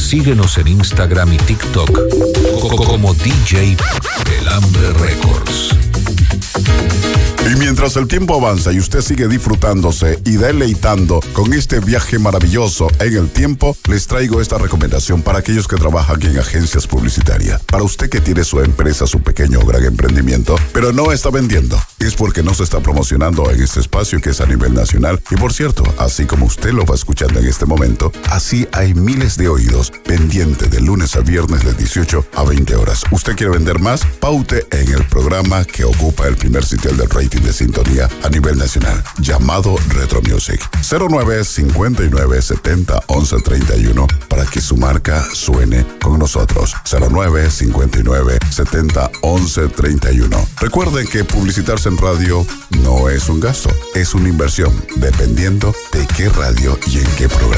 Síguenos en Instagram y TikTok como DJ El Hambre Records. Y mientras el tiempo avanza y usted sigue disfrutándose y deleitando con este viaje maravilloso en el tiempo, les traigo esta recomendación para aquellos que trabajan en agencias publicitarias. Para usted que tiene su empresa, su pequeño o gran emprendimiento, pero no está vendiendo, es porque no se está promocionando en este espacio que es a nivel nacional. Y por cierto, así como usted lo va escuchando en este momento, así hay miles de oídos pendientes de lunes a viernes de 18 a 20 horas. ¿Usted quiere vender más? Paute en el programa que ocupa el primer sitio del rating de sintonía a nivel nacional, llamado Retro Music. 09-59-70-1131 para que su marca suene con nosotros. 09-59-70-1131. Recuerden que publicitarse en radio no es un gasto, es una inversión, dependiendo de qué radio y en qué programa.